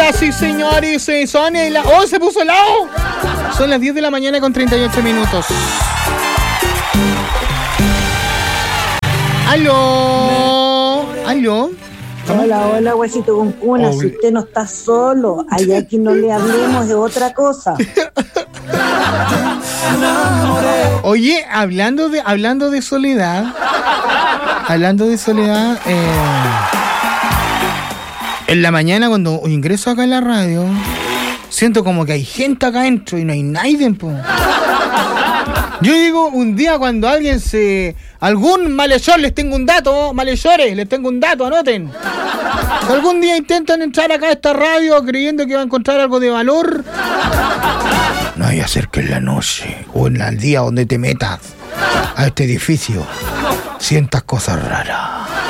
Señoras y señores, son ¡oh, se puso helado! Son las 10 de la mañana con 38 minutos. ¿Aló? ¿Aló? Hola, hola, huesito con cuna. Si usted no está solo, hay a quien no le hablemos de otra cosa. Oye, hablando de soledad, en la mañana cuando ingreso acá en la radio, siento como que hay gente acá adentro y no hay nadie, po. Yo digo, un día cuando algún malhechor, les tengo un dato, malhechores, les tengo un dato, anoten. Si algún día intentan entrar acá a esta radio creyendo que va a encontrar algo de valor, no hay hacer que en la noche o en el día donde te metas a este edificio sientas cosas raras.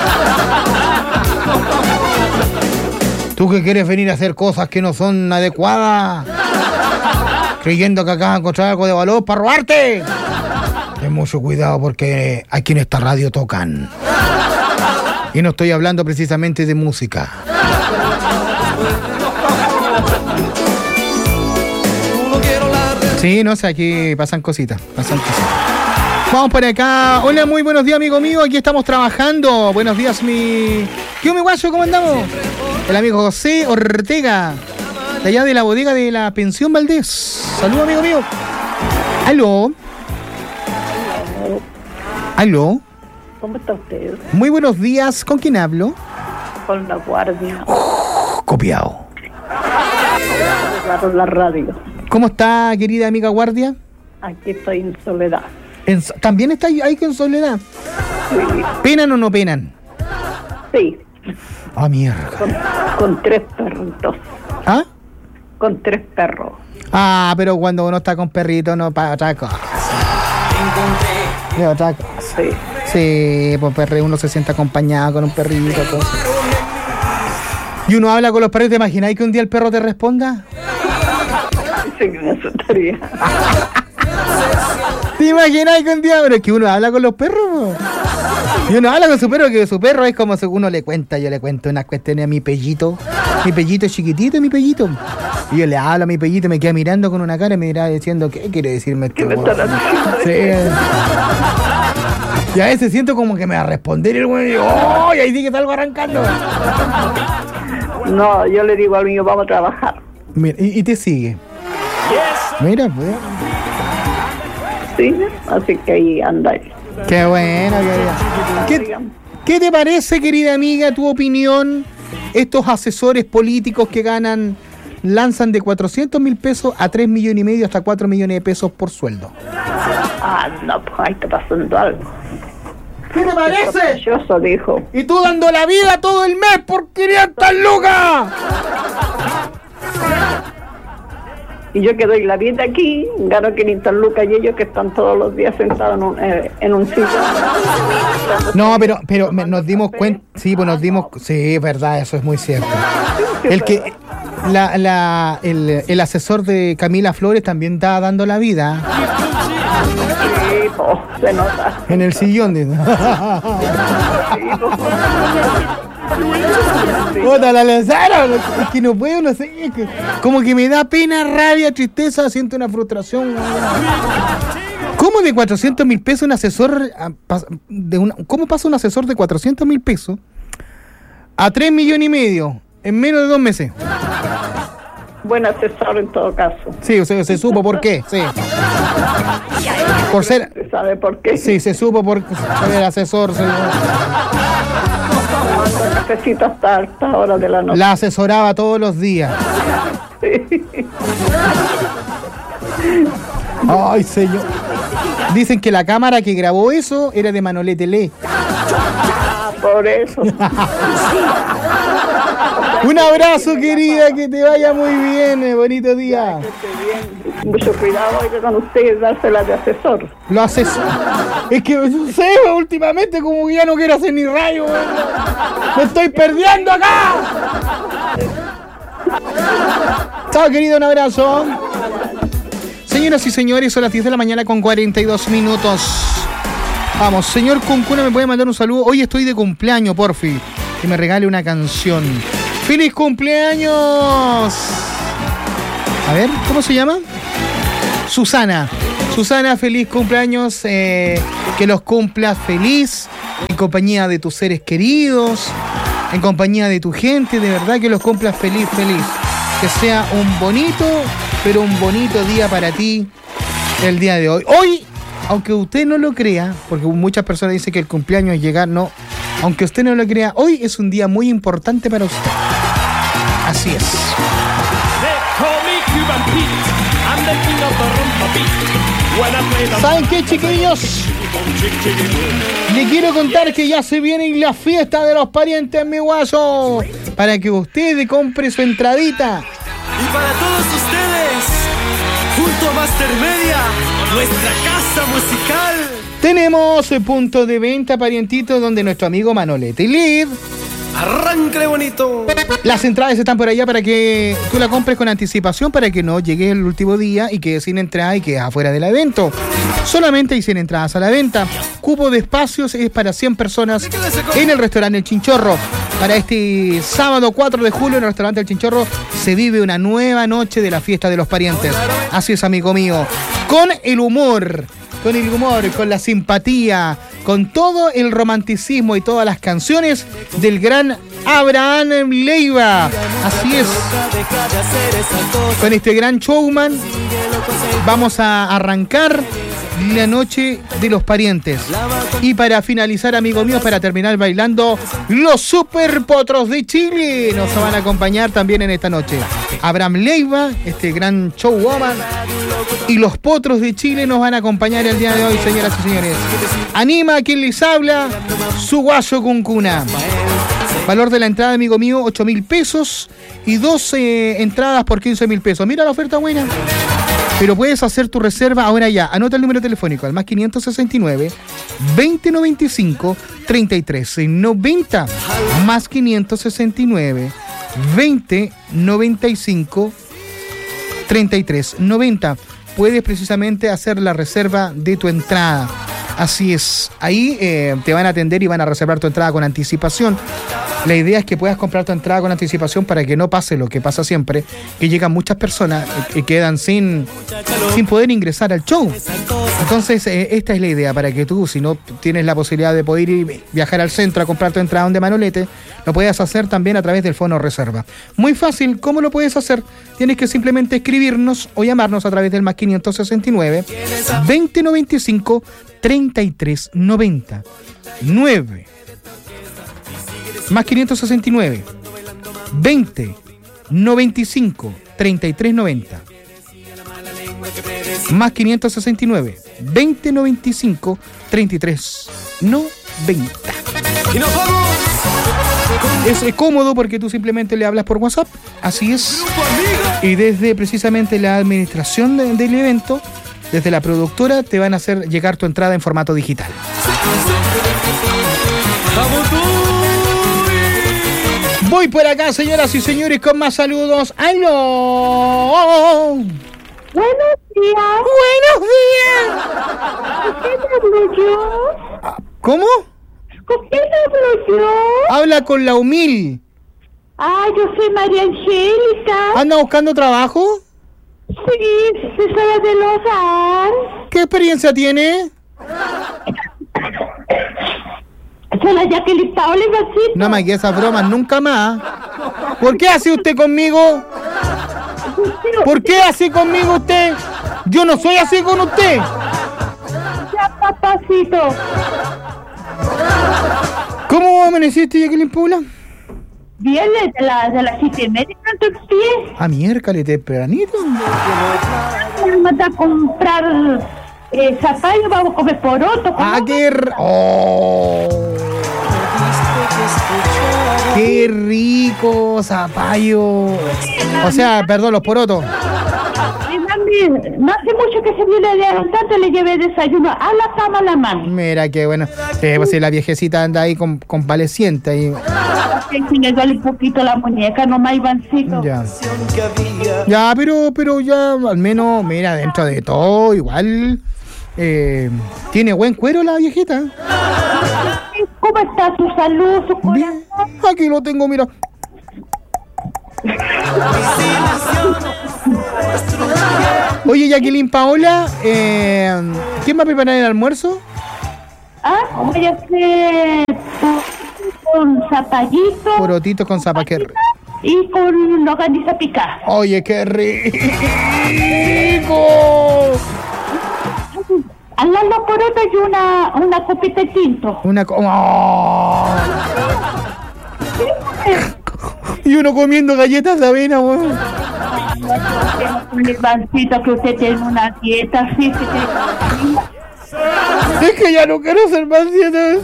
Tú que quieres venir a hacer cosas que no son adecuadas, creyendo que acá vas a encontrar algo de valor para robarte, ten mucho cuidado porque aquí en esta radio tocan. Y no estoy hablando precisamente de música. Sí, no sé, aquí pasan cositas. Vamos por acá. Hola, muy buenos días, amigo mío. Aquí estamos trabajando. Buenos días, ¿Qué mi guacho? ¿Cómo andamos? El amigo José Ortega, de allá de la bodega de la Pensión Valdés. Saludos, amigo mío. ¿Aló? ¿Aló? ¿Cómo está usted? Muy buenos días. ¿Con quién hablo? Con la guardia. Copiado. Con la radio. ¿Cómo está, querida amiga guardia? Aquí estoy en soledad. ¿También está ahí con soledad? Sí. ¿Penan o no penan? Sí. Ah, mierda. Con 3 perritos. ¿Ah? Con 3 perros. Ah, pero cuando uno está con perrito no para otra cosa. Es otra cosa. Sí. Sí, pues perro, uno se siente acompañado con un perrito. Cosa. Y uno habla con los perros. ¿Te imagináis que un día el perro te responda? Sí, me asustaría. ¿Te imagináis que un día? Pero es que uno habla con los perros. Y uno habla con su perro, que su perro es como si uno le cuenta. Yo le cuento unas cuestiones a mi pellito. Mi pellito es chiquitito, mi pellito. Y yo le hablo a mi pellito y me queda mirando con una cara y me dirá diciendo, ¿qué quiere decirme este? ¿Qué me están haciendo? Sí. Y a veces siento como que me va a responder el güey y digo, ¡oh! Y ahí sí que salgo arrancando. No, yo le digo al mío, vamos a trabajar. Mira, y te sigue. Mira, pues. Sí, así que ahí anda. Qué bueno, querida. ¿Qué te parece, querida amiga, tu opinión? Estos asesores políticos que lanzan de 400.000 pesos a 3 millones y medio hasta 4 millones de pesos por sueldo. Ah, no, pues ahí está pasando algo. ¿Qué te parece? Yo dijo. Y tú dando la vida todo el mes por 500 lucas. Y yo que doy la vida aquí, gano 500 lucas y ellos que están todos los días sentados en un sitio. No, pero nos dimos cuenta, sí, pues sí, es verdad, eso es muy cierto. El que el asesor de Camila Flores también está dando la vida. Sí, pues, se nota. En el sillón. Puta, la lanzaron. Es que no puedo, no sé. Como que me da pena, rabia, tristeza, siento una frustración. ¿Cómo de 400.000 pesos un asesor cómo pasa un asesor de 400.000 pesos a 3 millones y medio en menos de 2 meses? Buen asesor en todo caso. Sí, se supo por qué, sí. Por ser. ¿Se sabe por qué? Sí, se supo por ser el asesor. Cafecito hasta alta hora de la noche. La asesoraba todos los días. Sí. Ay, señor. Dicen que la cámara que grabó eso era de Manolete Le. Por eso. Un abrazo, querida, que te vaya muy bien, bonito día. Mucho cuidado con usted dársela de asesor. Lo asesor. Es que no sé, últimamente como que ya no quiero hacer ni rayo. Me estoy perdiendo acá. Chao, querido, un abrazo. Señoras y señores, son las 10 de la mañana con 42 minutos. Vamos, señor Cuncuna, ¿me puede mandar un saludo? Hoy estoy de cumpleaños, porfi. Que me regale una canción. ¡Feliz cumpleaños! A ver, ¿cómo se llama? Susana. Susana, feliz cumpleaños. Que los cumplas feliz, en compañía de tus seres queridos, en compañía de tu gente. De verdad que los cumplas feliz, feliz. Que sea un bonito, pero un bonito día para ti el día de hoy. Hoy, aunque usted no lo crea, porque muchas personas dicen que el cumpleaños es llegar, no. Aunque usted no lo crea, hoy es un día muy importante para usted. Así es. ¿Saben qué, chiquillos? Le quiero contar que ya se viene la fiesta de los parientes, mi guaso, para que usted compre su entradita. Y para todos ustedes, junto a Master Media, nuestra casa musical. Tenemos el punto de venta, parientito, donde nuestro amigo Manolete Live. ¡Arranque bonito! Las entradas están por allá para que tú la compres con anticipación, para que no llegue el último día y quede sin entrada y quede afuera del evento. Solamente hay 100 entradas a la venta. Cupo de espacios es para 100 personas en el restaurante El Chinchorro. Para este sábado 4 de julio en el restaurante El Chinchorro se vive una nueva noche de la fiesta de los parientes. Así es, amigo mío. Con el humor, con la simpatía, con todo el romanticismo y todas las canciones del gran Abraham Leiva. Así es. Con este gran showman vamos a arrancar la noche de los parientes. Y para finalizar, amigos míos, para terminar bailando, los Super Potros de Chile nos van a acompañar también en esta noche. Abraham Leiva, este gran showwoman, y los Potros de Chile nos van a acompañar el día de hoy, señoras y señores. Anima a quien les habla, su guaso cuncuna. Valor de la entrada, amigo mío, 8.000 pesos y 12 entradas por 15.000 pesos. Mira la oferta buena. Pero puedes hacer tu reserva ahora ya. Anota el número telefónico al más 569 2095 3390. Más 569 2095 3390. Puedes precisamente hacer la reserva de tu entrada. Así es, ahí te van a atender y van a reservar tu entrada con anticipación. La idea es que puedas comprar tu entrada con anticipación para que no pase lo que pasa siempre, que llegan muchas personas y quedan sin poder ingresar al show. Entonces, esta es la idea, para que tú, si no tienes la posibilidad de poder ir, viajar al centro a comprar tu entrada donde Manolete, lo puedes hacer también a través del Fono Reserva. Muy fácil. ¿Cómo lo puedes hacer? Tienes que simplemente escribirnos o llamarnos a través del más 569 2095 3390 9 más 569 20 95 3390 más 569 20 95 3390. Y nos vamos. Es cómodo porque tú simplemente le hablas por WhatsApp. Así es. Y desde precisamente la administración del evento, desde la productora, te van a hacer llegar tu entrada en formato digital. Voy por acá, señoras y señores, con más saludos. ¡Aló! Buenos días. ¡Buenos días! ¿Con quién hablo yo? ¿Cómo? ¿Con quién hablo yo? Habla con la humil. Ah, yo soy María Angélica. ¿Anda buscando trabajo? Sí, soy de Lozán. ¿Qué experiencia tiene? Soy la Jacqueline Paula, Vasito. No me hagas esas bromas nunca más. ¿Por qué hace usted conmigo? ¿Por qué así conmigo usted? Yo no soy así con usted. Ya, papacito. ¿Cómo amaneciste, Jacqueline Paula? Bien, de las 7:30 tanto el pie. A miércoles tempranito. Me manda a comprar zapallo, vamos a comer poroto. ¡Oh! ¡Qué rico zapallo! O sea, perdón, los porotos. No hace mucho que se viene de tanto le llevé desayuno a la cama a la mano. Mira qué bueno. Pues si la viejecita anda ahí convaleciente ahí. Si le duele un poquito la muñeca, nomás Ivancito. Ya. Ya, pero ya al menos, mira, dentro de todo, igual tiene buen cuero la viejita. ¿Cómo está su salud, su corazón? Bien. Aquí lo tengo, mira. Oye, Jacqueline Paola, ¿quién va a preparar el almuerzo? Voy a hacer con zapallito. Porotitos con zapa, qué rico. Y con longaniza picada. Oye, qué rico. Al lado poroto y una copita de tinto. Y uno comiendo galletas de avena, weón. Con el pancito que usted tiene una dieta así que Es que ya no quiero ser más dieta.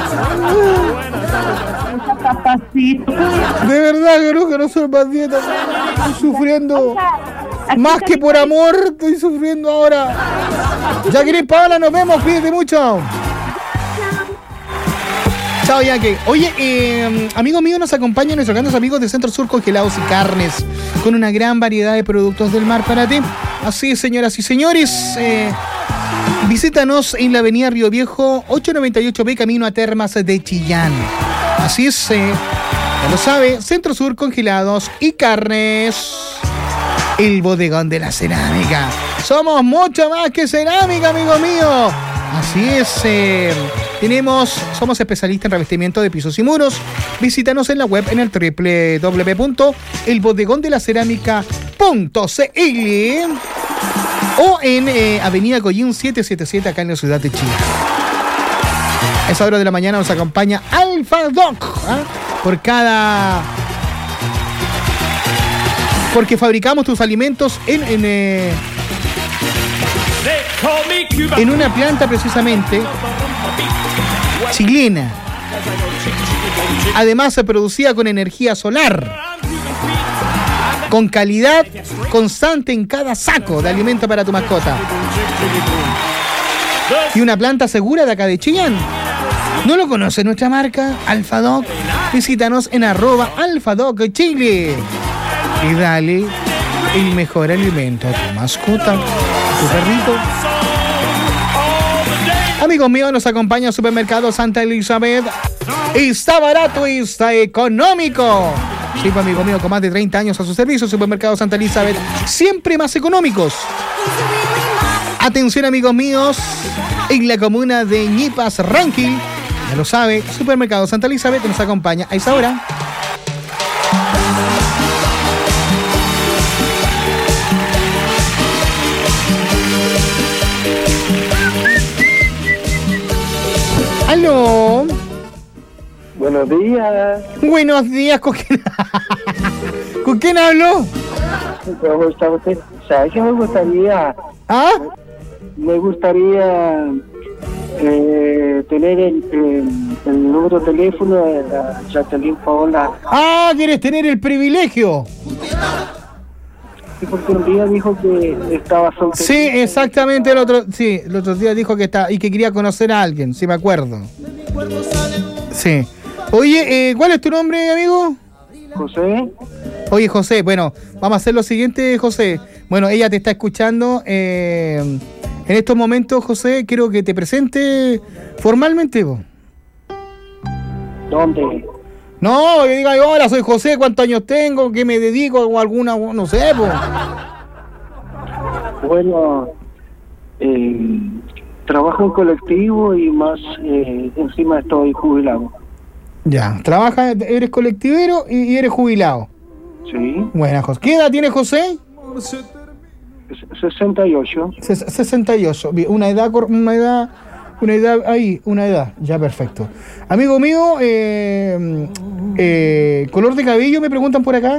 De verdad que no quiero ser más dieta. Estoy sufriendo. Más que por amor, estoy sufriendo ahora. Jacqueline Paola, nos vemos, cuídate mucho. Chao, Jackie. Oye, amigos míos, nos acompañan nuestros grandes amigos de Centro Sur Congelados y Carnes, con una gran variedad de productos del mar para ti. Así es, señoras y señores. Visítanos en la avenida Río Viejo, 898B, camino a Termas de Chillán. Así es, ya lo sabe, Centro Sur Congelados y Carnes, el bodegón de la cerámica. Somos mucho más que cerámica, amigo mío. Así es, somos especialistas en revestimiento de pisos y muros. Visítanos en la web en el www.elbodegondelaceraamica.cl o en Avenida Collín 777 acá en la ciudad de Chile. A esa hora de la mañana nos acompaña Alfa Doc, porque fabricamos tus alimentos en una planta precisamente chilena. Además se producía con energía solar, con calidad constante en cada saco de alimento para tu mascota. Y una planta segura de acá de Chillán. ¿No lo conoce nuestra marca? Alfa Doc. Visítanos en @AlfaDocChile y dale el mejor alimento a tu mascota, a tu perrito. Amigos míos, nos acompaña Supermercado Santa Elizabeth. Está barato y está económico. Sí, pues, amigo mío, con más de 30 años a su servicio, Supermercado Santa Elizabeth, siempre más económicos. Atención, amigos míos, en la comuna de Ñipas, Ranking, ya lo sabe, Supermercado Santa Elizabeth nos acompaña a esa hora. ¡Aló! Buenos días. Buenos días, ¿con quién, ¿con quién hablo? ¿Cómo está usted? ¿Sabe qué me gustaría? ¿Ah? Me gustaría tener el número de teléfono de la Jacqueline Paola. Ah, ¿quieres tener el privilegio? Sí, porque un día dijo que estaba soltero. Sí, exactamente, el otro día dijo que está y que quería conocer a alguien, sí me acuerdo. Sí. Oye, ¿cuál es tu nombre, amigo? José. Oye, José, bueno, vamos a hacer lo siguiente, José. Bueno, ella te está escuchando. En estos momentos, José, quiero que te presente formalmente, vos. ¿Dónde? No, que diga, hola, soy José, ¿cuántos años tengo? ¿Qué me dedico? O alguna, no sé, pues. Bueno, trabajo en colectivo y más encima estoy jubilado. Ya, trabajas, eres colectivero y eres jubilado. Sí. Buena, José. ¿Qué edad tiene José? 68. 68. Bien, una edad ahí, una edad. Ya, perfecto. Amigo mío, color de cabello, me preguntan por acá.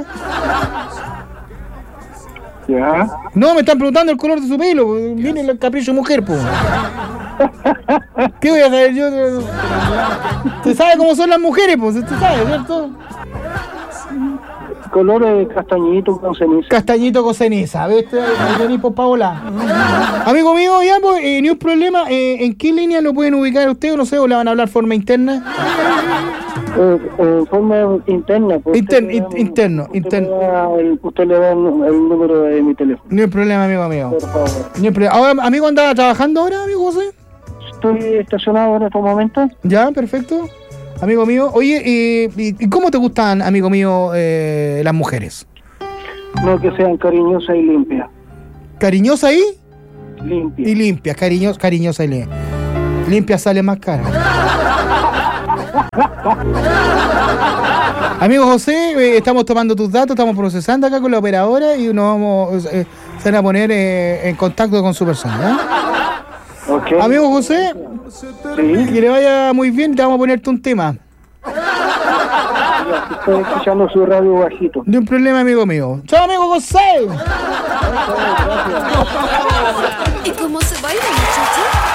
¿Ya? No, me están preguntando el color de su pelo. Viene el capricho mujer, po. ¿Qué voy a saber yo? ¿Usted sabe cómo son las mujeres, pues? ¿Usted sabe, cierto? Color castañito con ceniza. Castañito con ceniza, ¿viste? Vení por Paola. Amigo mío, ya, pues, ni un problema. ¿En qué línea lo pueden ubicar ustedes? O no sé, o le van a hablar forma interna. Forma interna. Pues interno. Usted le da el número de mi teléfono. No hay problema, amigo mío. Por favor. No hay problema. Ahora, amigo, ¿anda trabajando ahora, amigo José? Estoy estacionado en estos momentos. Ya, perfecto. Amigo mío, oye, ¿y cómo te gustan, amigo mío, las mujeres? No, que sean cariñosas y limpias. ¿Cariñosa y? Limpias. Y limpia, cariñosa y limpia. Limpia sale más cara. Amigo José, estamos tomando tus datos, estamos procesando acá con la operadora y nos vamos se van a poner en contacto con su persona. Okay. Amigo José, Sí. que le vaya muy bien, te vamos a ponerte un tema. Ya, estoy escuchando su radio bajito. De un problema, amigo mío. ¡Chao, amigo José! ¿Y cómo se baila, muchacha?